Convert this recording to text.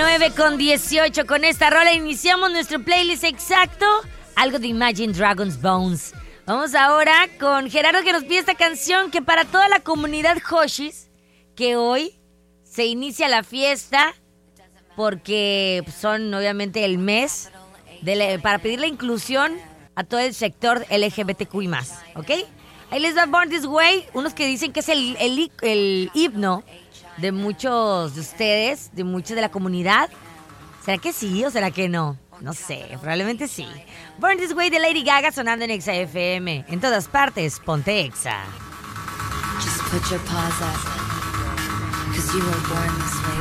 9:18. Con esta rola iniciamos nuestro playlist exacto. Algo de Imagine Dragons Bones. Vamos ahora con Gerardo, que nos pide esta canción que para toda la comunidad Hoshis, que hoy se inicia la fiesta porque son obviamente el mes para pedir la inclusión a todo el sector LGBTQI+, ¿ok? Ahí les va Born This Way, unos que dicen que es el himno de muchos de ustedes, de muchos de la comunidad. ¿Será que sí o será que no? No sé, probablemente sí. Born This Way de Lady Gaga sonando en Exa FM. En todas partes, ponte Exa. Just put your paws up, 'cause you were born this way.